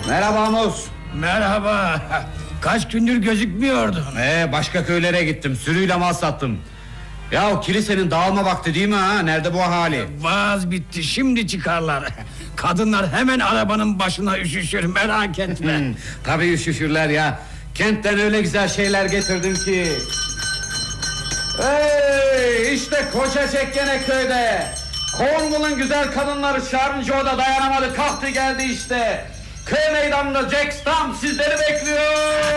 Merhaba Amos. Merhaba. Kaç gündür gözükmüyordun? Başka köylere gittim, sürüyle mal sattım. Ya o kilisenin dağılma vakti değil mi ha? Nerede bu ahali? Vaaz bitti, şimdi çıkarlar. Kadınlar hemen arabanın başına üşüşür, merak etme. Tabii üşüşürler ya. Kentten öyle güzel şeyler getirdim ki. İşte koca Jack gene köyde. Cornwall'un güzel kadınları çağırınca o da dayanamadı, kalktı geldi işte. Köy meydanında Jack Stump sizleri bekliyor.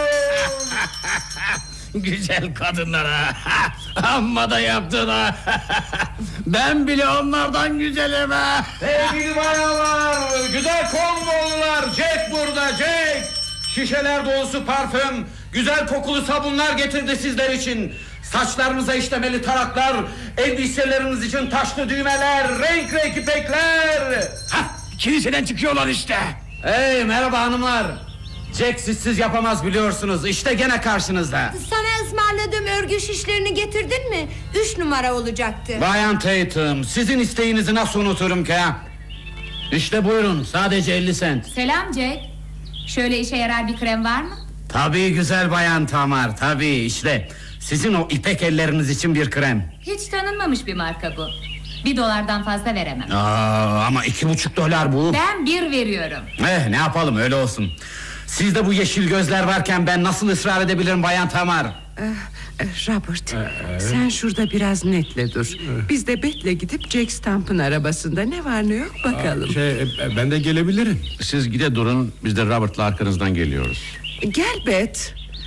Güzel kadınlara. Amma da yaptın ha. Ben bile onlardan güzelim ha. Sevgili bayanlar, güzel Cornwall'lular, Jack burada, Jack. Şişeler dolusu parfüm, güzel kokulu sabunlar getirdi sizler için. Saçlarınıza işlemeli taraklar, elbiseleriniz için taşlı düğmeler, renk renk ipekler. Kiliseden çıkıyorlar işte. Merhaba hanımlar. Jack sizsiz yapamaz biliyorsunuz. İşte gene karşınızda. Sana ısmarladığım örgü şişlerini getirdin mi? 3 numara olacaktı. Bayan Tatum, sizin isteğinizi nasıl unuturum ki ha? İşte buyurun, sadece 50 sent. Selam Jack. Şöyle işe yarar bir krem var mı? Tabii güzel bayan Tamar, tabii işte. Sizin o ipek elleriniz için bir krem. Hiç tanınmamış bir marka bu. $1 fazla veremem. Ama $2,5 bu. Ben 1 veriyorum. Ne yapalım, öyle olsun. Sizde bu yeşil gözler varken ben nasıl ısrar edebilirim bayan Tamar? Robert, sen şurada biraz netle dur. Biz de Beth'le gidip Jack Stump'ın arabasında ne var ne yok bakalım. Ben de gelebilirim. Siz gide durun, biz de Robert'la arkanızdan geliyoruz. Gel Beth.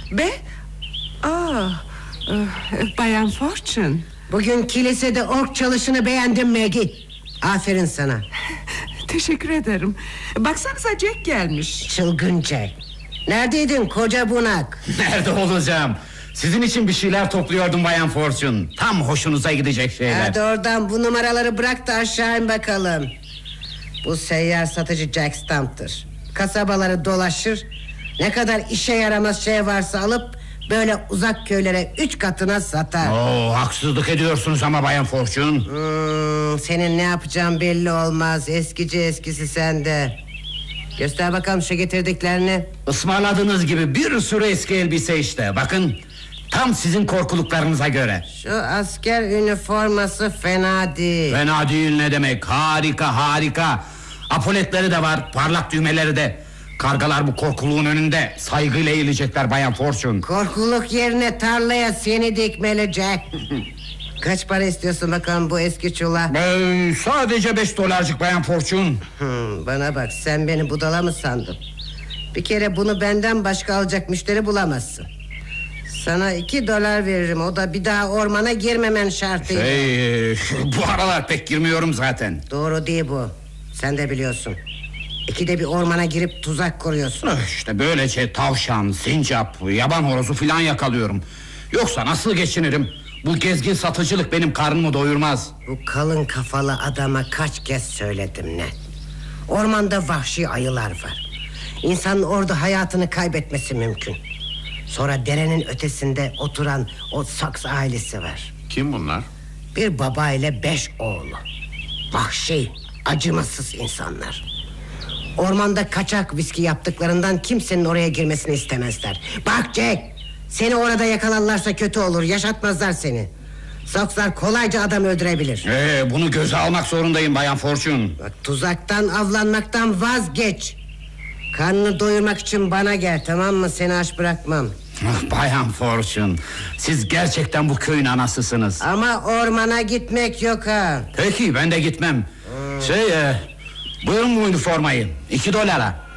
Bayan Fortune. Bugün kilisede ork çalışını beğendim Maggie. Aferin sana. Teşekkür ederim. Baksanıza Jack gelmiş. Çılgın Jack. Neredeydin koca bunak? Nerede olacağım? Sizin için bir şeyler topluyordum bayan Fortune. Tam hoşunuza gidecek şeyler. Hadi oradan bu numaraları bırak da aşağı in bakalım. Bu seyyar satıcı Jack Stump'tır. Kasabaları dolaşır, ne kadar işe yaramaz şey varsa alıp böyle uzak köylere 3 katına satar. Haksızlık ediyorsunuz ama bayan Fortune. Senin ne yapacağın belli olmaz. Eskici eskisi sende. Göster bakalım şu getirdiklerini. Ismarladığınız gibi bir sürü eski elbise işte. Bakın, tam sizin korkuluklarınıza göre. Şu asker üniforması fena değil. Fena değil ne demek? Harika. Apoletleri de var, parlak düğmeleri de. Kargalar bu korkuluğun önünde saygıyla eğilecekler bayan Fortune. Korkuluk yerine tarlaya seni dikmeli Jack. Kaç para istiyorsun bakalım bu eski çula? Sadece $5 bayan Fortune. Bana bak, sen beni budala mı sandın? Bir kere bunu benden başka alacak müşteri bulamazsın. Sana $2 veririm, o da bir daha ormana girmemen şartıyla. Bu aralar pek girmiyorum zaten. Doğru değil bu, sen de biliyorsun. İkide bir ormana girip tuzak kuruyorsun. İşte böylece tavşan, sincap, yaban horozu filan yakalıyorum. Yoksa nasıl geçinirim? Bu gezgin satıcılık benim karnımı doyurmaz. Bu kalın kafalı adama kaç kez söyledim ne? Ormanda vahşi ayılar var. İnsanın orada hayatını kaybetmesi mümkün. Sonra derenin ötesinde oturan o Saks ailesi var. Kim bunlar? Bir baba ile 5 oğlu. Vahşi, acımasız insanlar. Ormanda kaçak viski yaptıklarından kimsenin oraya girmesini istemezler. Bak Jack, seni orada yakalarlarsa kötü olur, yaşatmazlar seni. Sakslar kolayca adam öldürebilir. Bunu göze almak zorundayım bayan Fortune. Bak, tuzaktan, avlanmaktan vazgeç. Karnını doyurmak için bana gel, tamam mı? Seni aç bırakmam. Bayan Fortune, siz gerçekten bu köyün anasısınız. Ama ormana gitmek yok ha. Peki, ben de gitmem. Buyurun bu üniformayı, $2.